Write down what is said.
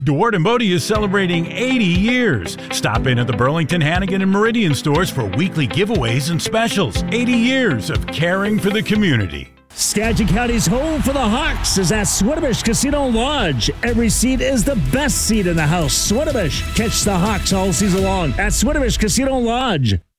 DeWart and Bodie is celebrating 80 years. Stop in at the Burlington, Hannigan, and Meridian stores for weekly giveaways and specials. 80 years of caring for the community. Skagit County's home for the Hawks is at Swinomish Casino Lodge. Every seat is the best seat in the house. Swinomish. Catch the Hawks all season long at Swinomish Casino Lodge.